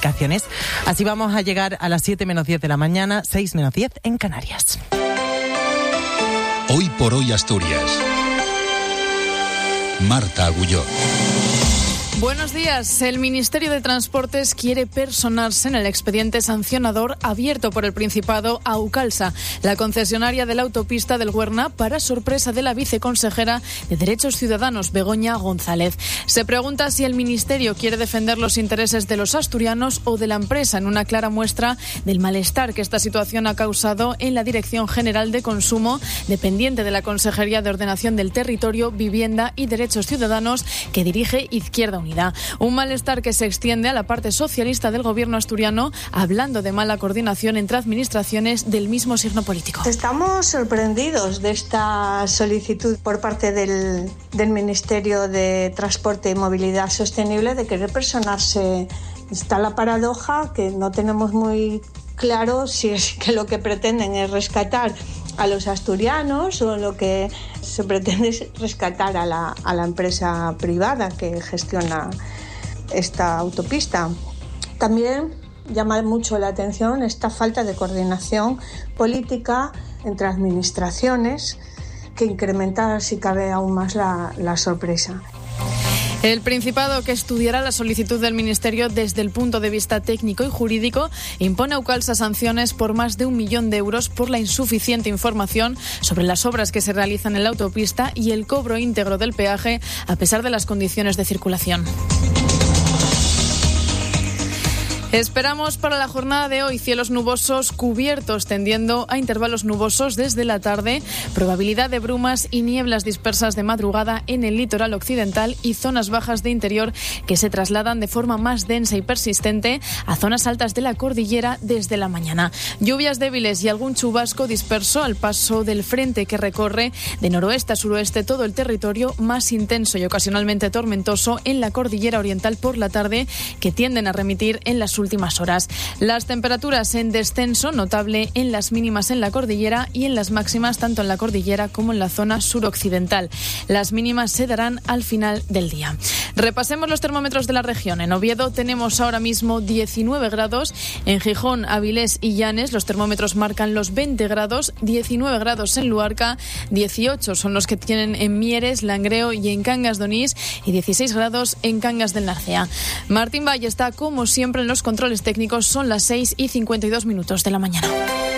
comunicaciones. Así vamos a llegar a las 7 menos 10 de la mañana, 6 menos 10 en Canarias. Hoy por hoy Asturias. Marta Agulló. Buenos días. El Ministerio de Transportes quiere personarse en el expediente sancionador abierto por el Principado a Aucalsa, la concesionaria de la autopista del Huerna, para sorpresa de la viceconsejera de Derechos Ciudadanos, Begoña González. Se pregunta si el Ministerio quiere defender los intereses de los asturianos o de la empresa, en una clara muestra del malestar que esta situación ha causado en la Dirección General de Consumo, dependiente de la Consejería de Ordenación del Territorio, Vivienda y Derechos Ciudadanos, que dirige Izquierda Unida. Un malestar que se extiende a la parte socialista del gobierno asturiano, hablando de mala coordinación entre administraciones del mismo signo político. Estamos sorprendidos de esta solicitud por parte del Ministerio de Transporte y Movilidad Sostenible de querer personarse. Está la paradoja que no tenemos muy claro si es que lo que pretenden es rescatar a los asturianos o lo que se pretende es rescatar a la empresa privada que gestiona esta autopista. También llama mucho la atención esta falta de coordinación política entre administraciones, que incrementa, si cabe, aún más la sorpresa. El Principado, que estudiará la solicitud del Ministerio desde el punto de vista técnico y jurídico, impone a Aucalsa sanciones por más de 1 millón de euros por la insuficiente información sobre las obras que se realizan en la autopista y el cobro íntegro del peaje, a pesar de las condiciones de circulación. Esperamos para la jornada de hoy cielos nubosos cubiertos, tendiendo a intervalos nubosos desde la tarde, probabilidad de brumas y nieblas dispersas de madrugada en el litoral occidental y zonas bajas de interior que se trasladan de forma más densa y persistente a zonas altas de la cordillera desde la mañana. Lluvias débiles y algún chubasco disperso al paso del frente que recorre de noroeste a suroeste todo el territorio, más intenso y ocasionalmente tormentoso en la cordillera oriental por la tarde, que tienden a remitir en las últimas horas. Las temperaturas en descenso notable en las mínimas en la cordillera y en las máximas tanto en la cordillera como en la zona suroccidental. Las mínimas se darán al final del día. Repasemos los termómetros de la región. En Oviedo tenemos ahora mismo 19 grados. En Gijón, Avilés y Llanes los termómetros marcan los 20 grados, 19 grados en Luarca, 18 son los que tienen en Mieres, Langreo y en Cangas de Onís y 16 grados en Cangas del Narcea. Martín Valle está como siempre en los controles técnicos. Son las 6:52 de la mañana.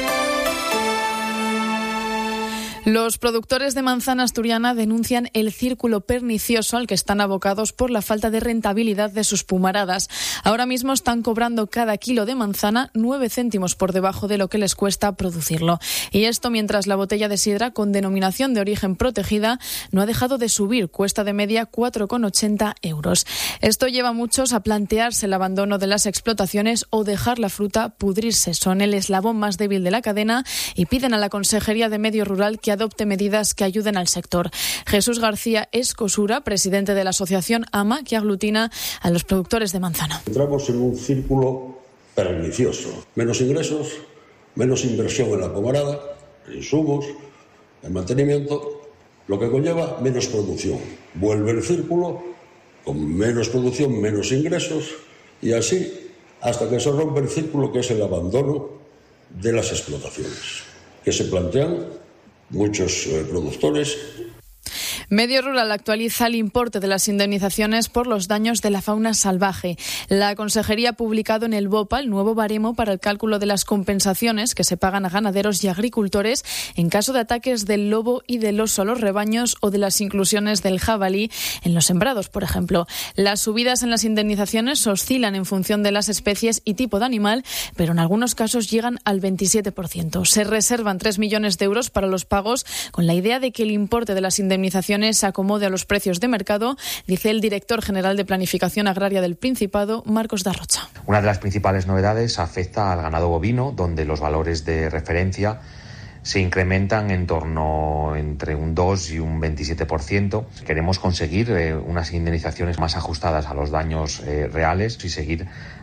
Los productores de manzana asturiana denuncian el círculo pernicioso al que están abocados por la falta de rentabilidad de sus pumaradas. Ahora mismo están cobrando cada kilo de manzana 9 céntimos por debajo de lo que les cuesta producirlo. Y esto mientras la botella de sidra con denominación de origen protegida no ha dejado de subir, cuesta de media 4,80 euros. Esto lleva a muchos a plantearse el abandono de las explotaciones o dejar la fruta pudrirse. Son el eslabón más débil de la cadena y piden a la Consejería de Medio Rural que adopte medidas que ayuden al sector. Jesús García Escosura, presidente de la asociación AMA, que aglutina a los productores de manzana. Entramos en un círculo pernicioso. Menos ingresos, menos inversión en la pomarada, en insumos, en mantenimiento, lo que conlleva menos producción. Vuelve el círculo con menos producción, menos ingresos y así hasta que se rompe el círculo, que es el abandono de las explotaciones, que se plantean muchos productores. Medio Rural actualiza el importe de las indemnizaciones por los daños de la fauna salvaje. La Consejería ha publicado en el BOPA el nuevo baremo para el cálculo de las compensaciones que se pagan a ganaderos y agricultores en caso de ataques del lobo y del oso a los rebaños o de las inclusiones del jabalí en los sembrados, por ejemplo. Las subidas en las indemnizaciones oscilan en función de las especies y tipo de animal, pero en algunos casos llegan al 27%. Se reservan 3 millones de euros para los pagos con la idea de que el importe de las indemnizaciones se acomode a los precios de mercado, dice el director general de Planificación Agraria del Principado, Marcos Darrocha. Una de las principales novedades afecta al ganado bovino, donde los valores de referencia se incrementan en torno entre un 2 y un 27%. Queremos conseguir unas indemnizaciones más ajustadas a los daños reales y seguir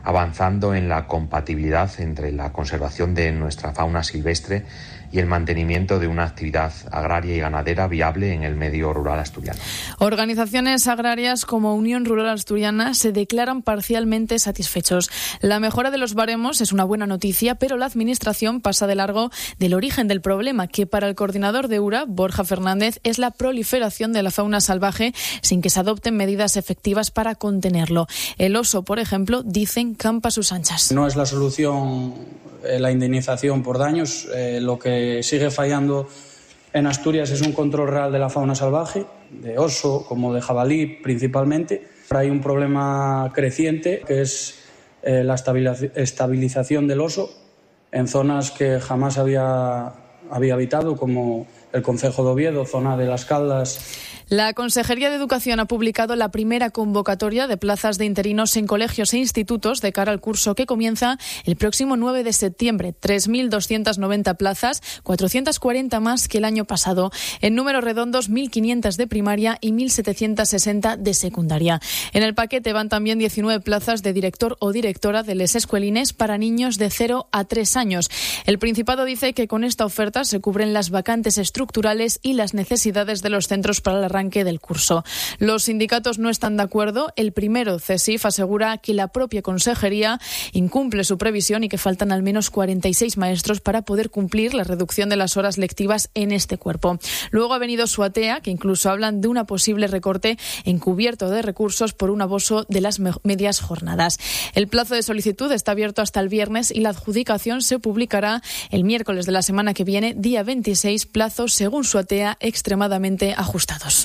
avanzando en la compatibilidad entre la conservación de nuestra fauna silvestre y el mantenimiento de una actividad agraria y ganadera viable en el medio rural asturiano. Organizaciones agrarias como Unión Rural Asturiana se declaran parcialmente satisfechos. La mejora de los baremos es una buena noticia, pero la Administración pasa de largo del origen del problema, que para el coordinador de URA, Borja Fernández, es la proliferación de la fauna salvaje sin que se adopten medidas efectivas para contenerlo. El oso, por ejemplo, dicen, campa a sus anchas. No es la solución la indemnización por daños. Lo que sigue fallando en Asturias es un control real de la fauna salvaje, de oso como de jabalí principalmente. Hay un problema creciente que es la estabilización del oso en zonas que jamás había habitado, como el concejo de Oviedo, zona de Las Caldas. La Consejería de Educación ha publicado la primera convocatoria de plazas de interinos en colegios e institutos de cara al curso que comienza el próximo 9 de septiembre. 3.290 plazas, 440 más que el año pasado. En números redondos, 1.500 de primaria y 1.760 de secundaria. En el paquete van también 19 plazas de director o directora de les escuelines para niños de 0 a 3 años. El Principado dice que con esta oferta se cubren las vacantes estructurales y las necesidades de los centros para el arranque del curso. Los sindicatos no están de acuerdo. El primero, CESIF, asegura que la propia Consejería incumple su previsión y que faltan al menos 46 maestros para poder cumplir la reducción de las horas lectivas en este cuerpo. Luego ha venido Suatea, que incluso hablan de una posible recorte encubierto de recursos por un abuso de las medias jornadas. El plazo de solicitud está abierto hasta el viernes y la adjudicación se publicará el miércoles de la semana que viene, día 26, plazos, según Suatea, extremadamente ajustados.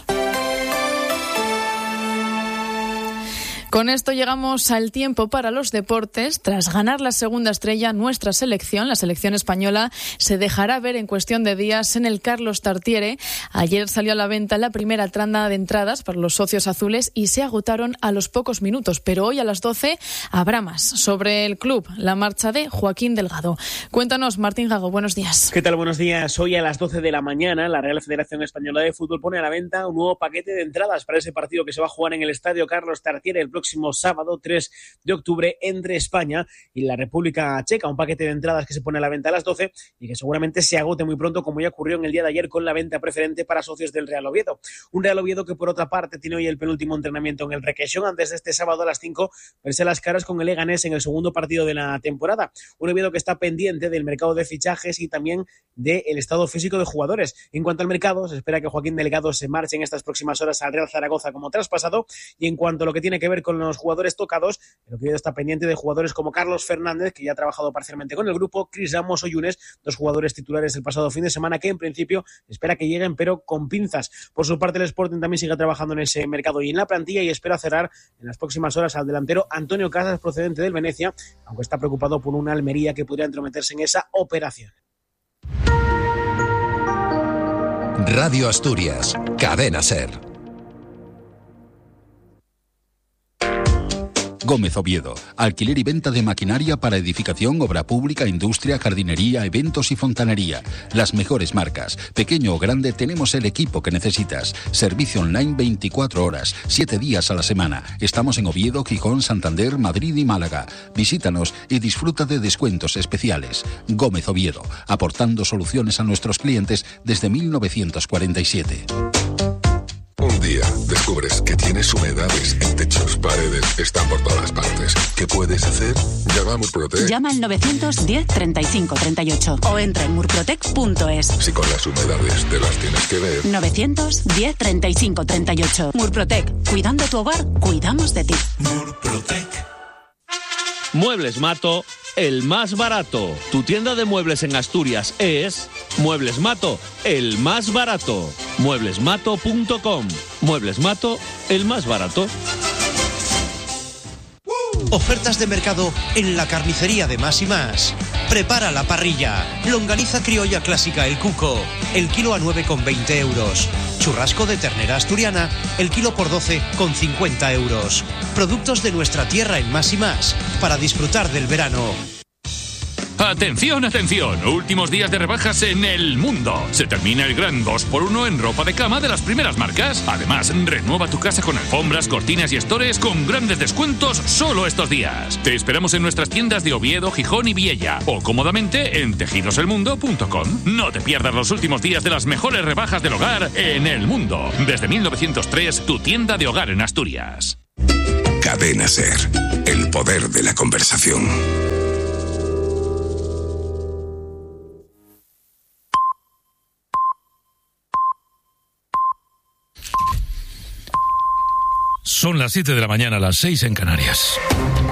Con esto llegamos al tiempo para los deportes. Tras ganar la segunda estrella, nuestra selección, la selección española, se dejará ver en cuestión de días en el Carlos Tartiere. Ayer salió a la venta la primera tanda de entradas para los socios azules y se agotaron a los pocos minutos. Pero hoy a las 12 habrá más. Sobre el club, la marcha de Joaquín Delgado. Cuéntanos, Martín Gago, buenos días. ¿Qué tal? Buenos días. Hoy a las 12 de la mañana, la Real Federación Española de Fútbol pone a la venta un nuevo paquete de entradas para ese partido que se va a jugar en el Estadio Carlos Tartiere el próximo sábado 3 de octubre entre España y la República Checa. Un paquete de entradas que se pone a la venta a las 12 y que seguramente se agote muy pronto, como ya ocurrió en el día de ayer con la venta preferente para socios del Real Oviedo. Un Real Oviedo que por otra parte tiene hoy el penúltimo entrenamiento en el Requesón antes de este sábado a las 5 verse las caras con el Leganés en el segundo partido de la temporada. Un Oviedo que está pendiente del mercado de fichajes y también del estado físico de jugadores. En cuanto al mercado, se espera que Joaquín Delgado se marche en estas próximas horas al Real Zaragoza como traspasado, y en cuanto a lo que tiene que ver con los jugadores tocados, el Oviedo está pendiente de jugadores como Carlos Fernández, que ya ha trabajado parcialmente con el grupo, Cris Ramos o Yunes, dos jugadores titulares del pasado fin de semana que en principio espera que lleguen pero con pinzas. Por su parte el Sporting también sigue trabajando en ese mercado y en la plantilla, y espera cerrar en las próximas horas al delantero Antonio Casas, procedente del Venecia, aunque está preocupado por una Almería que podría entrometerse en esa operación. Radio Asturias, Cadena SER. Gómez Oviedo, alquiler y venta de maquinaria para edificación, obra pública, industria, jardinería, eventos y fontanería. Las mejores marcas. Pequeño o grande, tenemos el equipo que necesitas. Servicio online 24 horas, 7 días a la semana. Estamos en Oviedo, Gijón, Santander, Madrid y Málaga. Visítanos y disfruta de descuentos especiales. Gómez Oviedo, aportando soluciones a nuestros clientes desde 1947. Un día descubres que tienes humedades en techos, paredes, están por todas partes. ¿Qué puedes hacer? Llama a Murprotec. Llama al 910 35 38 o entra en murprotec.es. Si con las humedades te las tienes que ver. 910 35 38. Murprotec. Cuidando tu hogar, cuidamos de ti. Murprotec. Muebles Mato, el más barato. Tu tienda de muebles en Asturias es Muebles Mato, el más barato. Mueblesmato.com. Muebles Mato, el más barato. Ofertas de mercado en la carnicería de Más y Más. Prepara la parrilla. Longaniza criolla clásica El Cuco, el kilo a 9,20 euros. Churrasco de ternera asturiana, el kilo por 12,50 euros. Productos de nuestra tierra en Más y Más, para disfrutar del verano. Atención, atención, últimos días de rebajas en El Mundo. Se termina el gran 2x1 en ropa de cama de las primeras marcas. Además, renueva tu casa con alfombras, cortinas y estores con grandes descuentos solo estos días. Te esperamos en nuestras tiendas de Oviedo, Gijón y Viella o cómodamente en tejidoselmundo.com. No te pierdas los últimos días de las mejores rebajas del hogar en El Mundo. Desde 1903, tu tienda de hogar en Asturias. Cadena SER, el poder de la conversación. Son las 7 de la mañana, las 6 en Canarias.